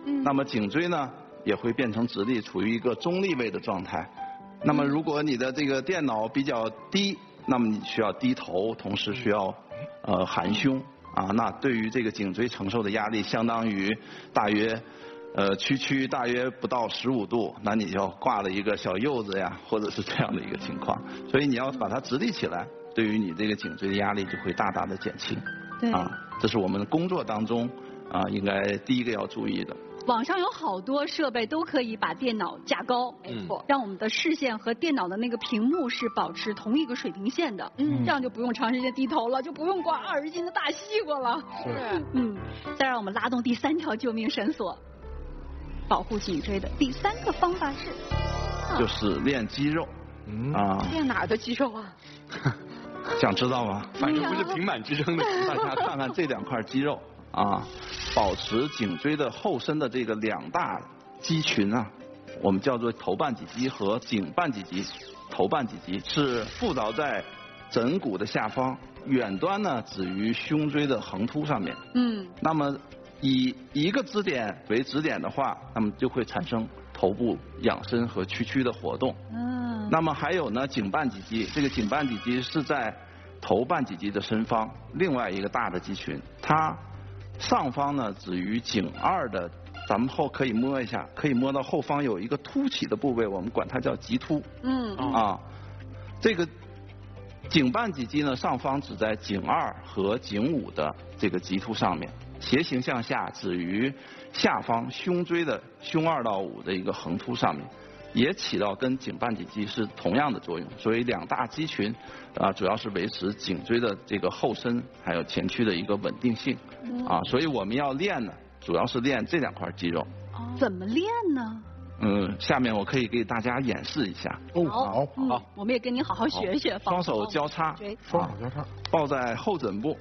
那么颈椎呢也会变成直立，处于一个中立位的状态。那么如果你的这个电脑比较低，那么你需要低头，同时需要含胸啊，那对于这个颈椎承受的压力相当于大约屈大约不到15度，那你就挂了一个小柚子呀，或者是这样的一个情况。所以你要把它直立起来，对于你这个颈椎的压力就会大大的减轻。 对， 这是我们工作当中应该第一个要注意的。 网上有好多设备都可以把电脑架高，让我们的视线和电脑的那个屏幕是保持同一个水平线的，这样就不用长时间低头了，就不用刮20斤的大西瓜了。是，再让我们拉动第3条救命绳索，保护颈椎的第3个方法是， 就是练肌肉。 练哪儿的肌肉啊？ 想知道吗？ 反正不是平板支撑的。 大家看看这2块肌肉保持颈椎的后伸的这个2大肌群我们叫做头半脊肌和颈半脊肌。头半脊肌是附着在枕骨的下方，远端呢止于胸椎的横突上面。那么以一个支点为支点的话，那么就会产生头部仰伸和屈的活动。那么还有呢颈半脊肌，这个颈半脊肌是在头半脊肌的伸方另外一个大的肌群，它上方呢止于颈2的，咱们可以摸一下，可以摸到后方有一个凸起的部位，我们管它叫棘突。这个颈半脊肌呢上方指在颈2和颈5的这个棘突上面，斜行向下止于下方胸椎的胸2到5的一个横突上面，也起到跟颈半脊肌是同样的作用。所以2大肌群主要是维持颈椎的这个后伸还有前屈的一个稳定性。所以我们要练呢，主要是练这2块肌肉。 怎么练呢？ 下面我可以给大家演示一下。 好，我们也跟您好好学学。 双手交叉， 双手交叉， 抱在后枕部，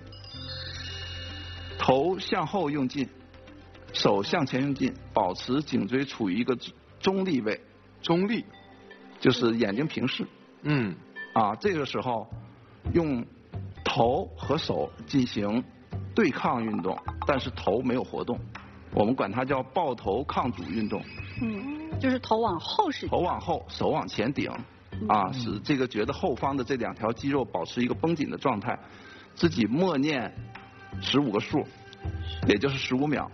头向后用劲，手向前用劲，保持颈椎处于一个中立位。 中立就是眼睛平视。这个时候用头和手进行对抗运动，但是头没有活动，我们管它叫抱头抗阻运动。 就是头往后使， 头往后，手往前顶，使这个觉得后方的这2条肌肉保持一个绷紧的状态，自己默念15个数，也就是15秒。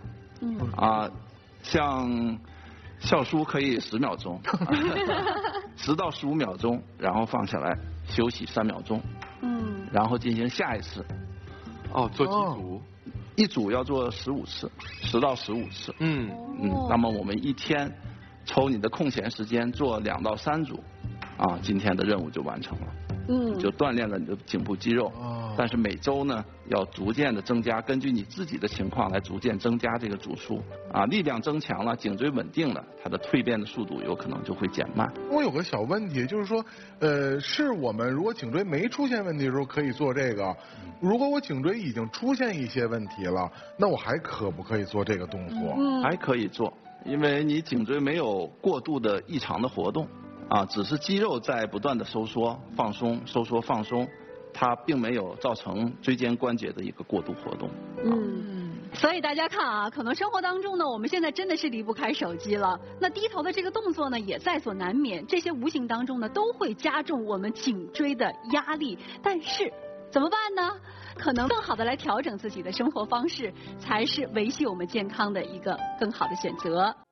像笑书可以10秒钟，10到15秒钟，然后放下来休息3秒钟，然后进行下一次。 做几组？ 一组要做15次，10到15次。那么我们一天抽你的空闲时间做2到3组，今天的任务就完成了。就锻炼了你的颈部肌肉。但是每周呢要逐渐的增加，根据你自己的情况来逐渐增加这个组数。力量增强了，颈椎稳定了，它的蜕变的速度有可能就会减慢。 我有个小问题，就是说，是我们如果颈椎没出现问题的时候可以做这个，如果我颈椎已经出现一些问题了，那我还可不可以做这个动作？ 还可以做，因为你颈椎没有过度的异常的活动，只是肌肉在不断的收缩、放松、收缩、放松，它并没有造成椎间关节的一个过度活动。 所以大家看可能生活当中呢，我们现在真的是离不开手机了。那低头的这个动作呢，也在所难免。这些无形当中呢，都会加重我们颈椎的压力。但是怎么办呢？可能更好的来调整自己的生活方式，才是维系我们健康的一个更好的选择。